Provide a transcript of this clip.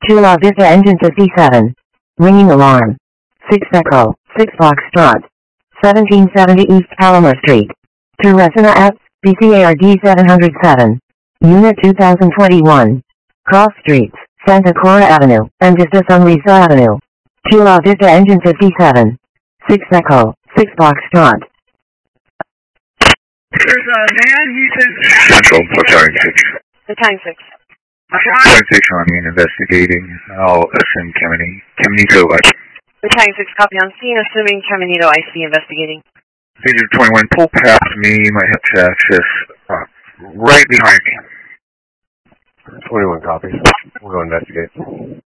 2 La Vista Engine 57. Ringing alarm. 6 Echo, 6 Foxtrot. 1770 East Palomar Street. To Resina F, BCARD 707. Unit 2021. Cross Streets, Santa Clara Avenue, and Vista San Luis Avenue. 2 La Vista Engine 57. 6 Echo, 6 Foxtrot. There's a man, he says... Central, Battalion 6. Battalion 6. Battalion 6 on me investigating. I'll assume Caminito. Battalion 6, copy on scene, assuming Caminito IC investigating. Agent 21, pull past me, might have to access right behind me. 21 copies. We'll go investigate.